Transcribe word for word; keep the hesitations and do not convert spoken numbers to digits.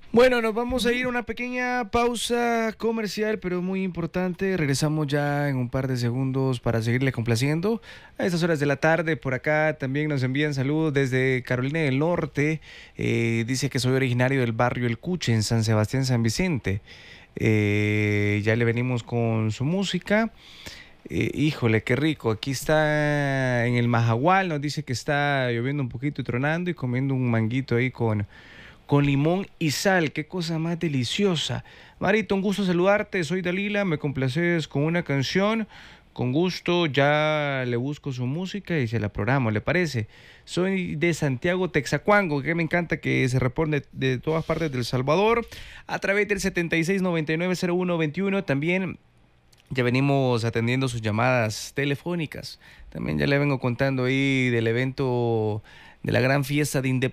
Bueno, nos vamos a ir a una pequeña pausa comercial, pero muy importante. Regresamos ya en un par de segundos para seguirle complaciendo. A estas horas de la tarde, por acá también nos envían saludos desde Carolina del Norte. Eh, dice que soy originario del barrio El Cuche, en San Sebastián, San Vicente. Eh, ya le venimos con su música. Eh, híjole, qué rico. Aquí está en el Majagual, nos dice que está lloviendo un poquito y tronando y comiendo un manguito ahí con con limón y sal. Qué cosa más deliciosa. Marito, un gusto saludarte. Soy Dalila. Me complaces con una canción. Con gusto, ya le busco su música y se la programo, ¿le parece? Soy de Santiago Texacuango, que me encanta que se reporte de, de todas partes del Salvador a través del setenta y seis noventa y nueve cero uno veintiuno. También ya venimos atendiendo sus llamadas telefónicas. También ya le vengo contando ahí del evento de la gran fiesta de independencia